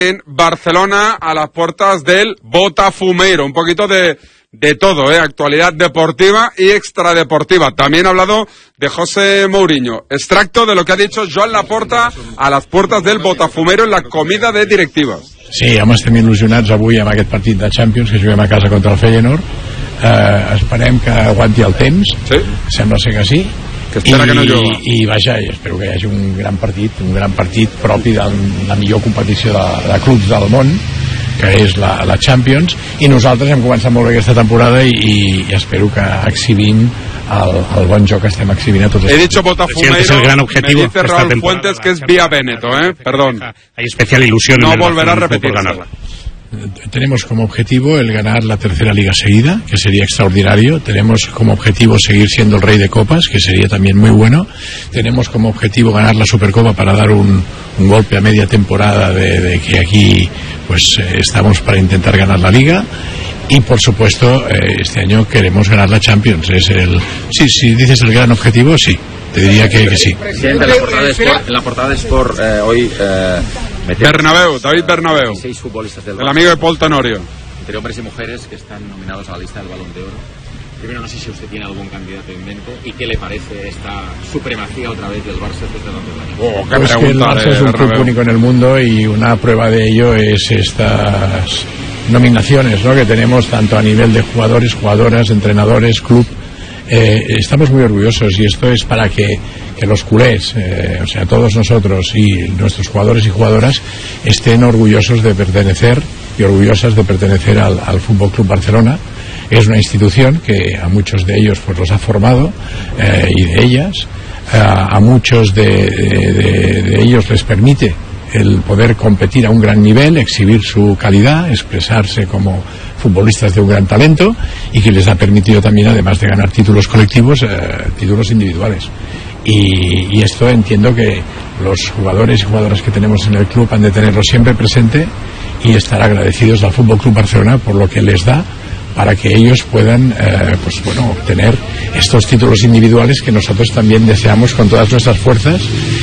en Barcelona a las puertas del Botafumeiro. Un poquito de todo, actualidad deportiva y extradeportiva. También ha hablado de José Mourinho. Extracto de lo que ha dicho Joan Laporta a las puertas del Botafumeiro en la comida de directives. Sí, home, estem il·lusionats avui amb aquest partit de Champions que juguem a casa contra el Feyenoord. Esperem que aguanti el temps. Sí. Sembla ser que sí. Que espera que no juga. I vaja, espero que hi hagi un gran partit propi de la millor competició de clubs del món, que és la Champions, i nosaltres hem començat molt bé aquesta temporada i espero que exhibim el bon joc que estem exhibint a tots els... He dicho Botafumeiro, es el gran objetivo me dice Raúl Fuentes que es vía Veneto, perdón. Hay especial ilusión no en volverá a repetir ganarla. Tenemos como objetivo el ganar la tercera liga seguida, que sería extraordinario. Tenemos como objetivo seguir siendo el rey de copas, que sería también muy bueno. Tenemos como objetivo ganar la Supercopa para dar un golpe a media temporada de que aquí pues estamos para intentar ganar la liga. Y por supuesto este año queremos ganar la Champions. Sí, si dices el gran objetivo, sí, te diría que sí. Presidente, en la portada de Sport hoy David Bernabéu, 6 futbolistas del el amigo de Paul Tenorio, entre hombres y mujeres que están nominados a la lista del Balón de Oro. Primero, no sé si usted tiene algún candidato en mente y qué le parece esta supremacía otra vez del Barça después de tantos años. Pues que el Barça es un club único en el mundo y una prueba de ello es estas nominaciones, ¿no?, que tenemos tanto a nivel de jugadores, jugadoras, entrenadores, club. Estamos muy orgullosos y esto es para que los culés, o sea, todos nosotros y nuestros jugadores y jugadoras estén orgullosos de pertenecer y orgullosas de pertenecer al Fútbol Club Barcelona. Es una institución que a muchos de ellos pues los ha formado y de ellas, a muchos de ellos les permite el poder competir a un gran nivel, exhibir su calidad, expresarse como futbolistas de un gran talento y que les ha permitido también, además de ganar títulos colectivos, títulos individuales. Y esto entiendo que los jugadores y jugadoras que tenemos en el club han de tenerlo siempre presente y estar agradecidos al Fútbol Club Barcelona por lo que les da para que ellos puedan obtener estos títulos individuales que nosotros también deseamos con todas nuestras fuerzas.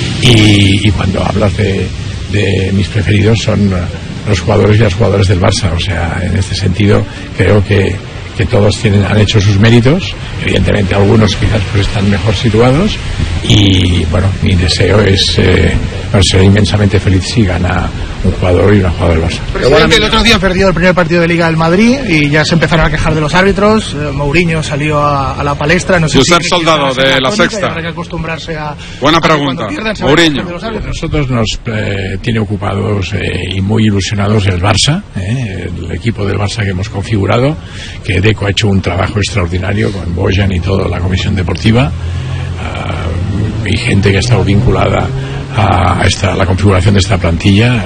Y cuando hablas de mis preferidos son los jugadores y las jugadoras del Barça, o sea, en este sentido creo que todos han hecho sus méritos. Evidentemente algunos quizás pues están mejor situados y bueno, mi deseo es ser inmensamente feliz si gana un jugador y una jugadora del Barça. Presidente, el otro día han perdido el primer partido de Liga del Madrid y ya se empezaron a quejar de los árbitros. Mourinho salió a la palestra. No sé Josep Soldado, de La Sexta. Habrá que acostumbrarse a... Buena pregunta. Mourinho. Nosotros nos tiene ocupados y muy ilusionados el Barça, el equipo del Barça que hemos configurado, que Deco ha hecho un trabajo extraordinario con Bojan y toda la comisión deportiva, y gente que ha estado vinculada a la configuración de esta plantilla.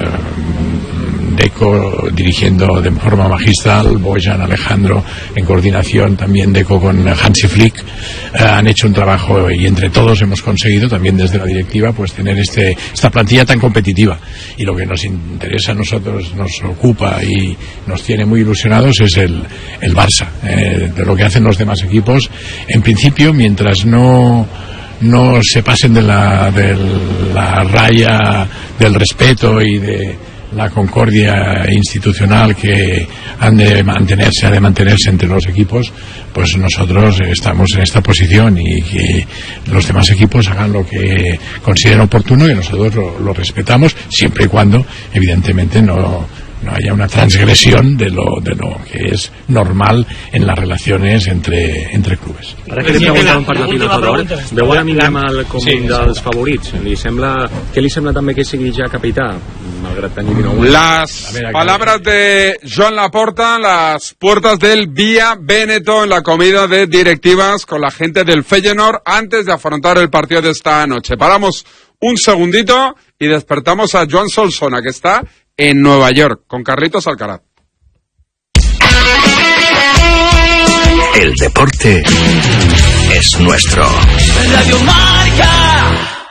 Deco dirigiendo de forma magistral, Bojan, Alejandro en coordinación, también Deco con Hansi Flick, han hecho un trabajo y entre todos hemos conseguido también desde la directiva pues tener esta plantilla tan competitiva. Y lo que nos interesa a nosotros, nos ocupa y nos tiene muy ilusionados es el Barça, de lo que hacen los demás equipos. En principio, mientras no se pasen de la raya del respeto y de la concordia institucional que ha de mantenerse entre los equipos, pues nosotros estamos en esta posición y que los demás equipos hagan lo que consideren oportuno y nosotros lo respetamos siempre y cuando evidentemente no haya una transgresión de lo que es normal en las relaciones entre clubes. Ara que li preguntava un partit d'hora, veu ara Yamal com un dels favorits? Què li sembla també que sigui ja capità, malgrat tenir 19 anys? Las palabras de Joan Laporta, las puertas del Vía Veneto en la comida de directivas con la gente del Feyenoord antes de afrontar el partido de esta noche. Paramos un segundito y despertamos a Joan Solsona, que está en Nueva York, con Carlitos Alcaraz. El deporte es nuestro. Radio Marca.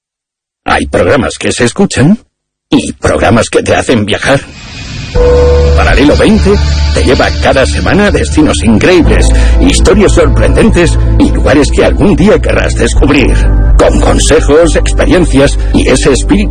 Hay programas que se escuchan y programas que te hacen viajar. Paralelo 20 te lleva cada semana a destinos increíbles, historias sorprendentes y lugares que algún día querrás descubrir. Con consejos, experiencias y ese espíritu